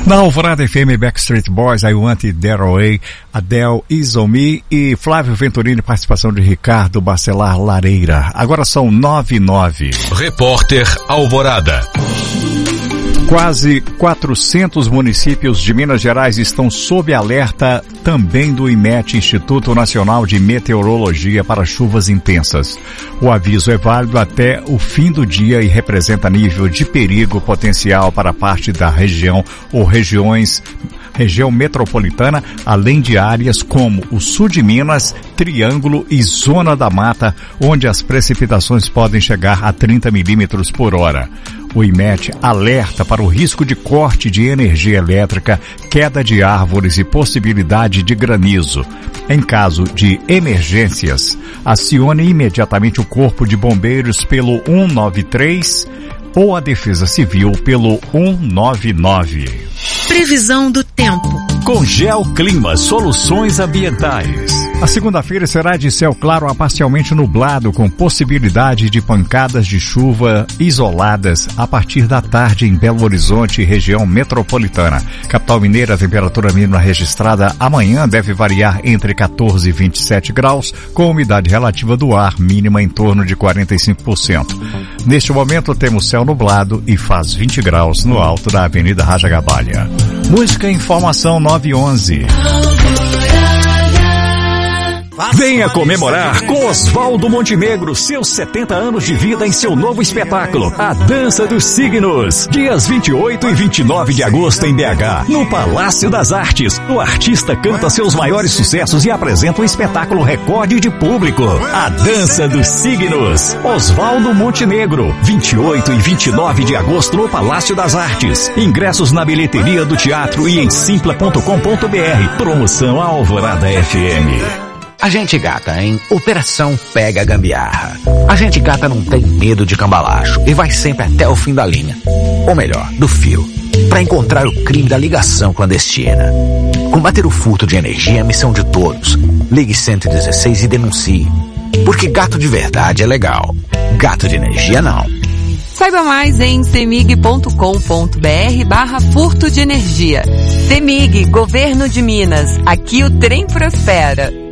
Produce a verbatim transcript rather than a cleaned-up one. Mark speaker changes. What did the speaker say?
Speaker 1: Na Alvorada F M, Backstreet Boys, I Want It That Way, Adele, Is On Me e Flávio Venturini, participação de Ricardo Bacelar Lareira. Agora são nove e nove.
Speaker 2: Repórter Alvorada.
Speaker 1: Quase quatrocentos municípios de Minas Gerais estão sob alerta também do IMET, Instituto Nacional de Meteorologia, para chuvas intensas. O aviso é válido até o fim do dia e representa nível de perigo potencial para parte da região ou regiões região metropolitana, além de áreas como o sul de Minas, Triângulo e Zona da Mata, onde as precipitações podem chegar a trinta milímetros por hora. O IMET alerta para o risco de corte de energia elétrica, queda de árvores e possibilidade de granizo. Em caso de emergências, acione imediatamente o Corpo de Bombeiros pelo um nove três ou a Defesa Civil pelo um nove nove.
Speaker 3: Previsão do tempo.
Speaker 1: Com Geoclima Soluções Ambientais. A segunda-feira será de céu claro a parcialmente nublado, com possibilidade de pancadas de chuva isoladas a partir da tarde em Belo Horizonte e região metropolitana. Capital Mineira, a temperatura mínima registrada amanhã deve variar entre quatorze e vinte e sete graus, com umidade relativa do ar mínima em torno de quarenta e cinco por cento. Neste momento temos céu nublado e faz vinte graus no alto da Avenida Raja Gabalha. Música e informação nove e onze.
Speaker 4: Venha comemorar com Oswaldo Montenegro seus setenta anos de vida em seu novo espetáculo, A Dança dos Signos. Dias vinte e oito e vinte e nove de agosto em B H, no Palácio das Artes. O artista canta seus maiores sucessos e apresenta um espetáculo recorde de público. A Dança dos Signos. Oswaldo Montenegro. vinte e oito e vinte e nove de agosto no Palácio das Artes. Ingressos na bilheteria do teatro e em simpla ponto com ponto b r. Promoção Alvorada F M.
Speaker 5: Agente Gata em Operação Pega Gambiarra. Agente Gata não tem medo de cambalacho e vai sempre até o fim da linha. Ou melhor, do fio. Para encontrar o crime da ligação clandestina. Combater o furto de energia é a missão de todos. Ligue cento e dezesseis e denuncie. Porque gato de verdade é legal. Gato de energia não.
Speaker 6: Saiba mais em cemig ponto com ponto b r barra furto de energia. Cemig, Governo de Minas. Aqui o trem prospera.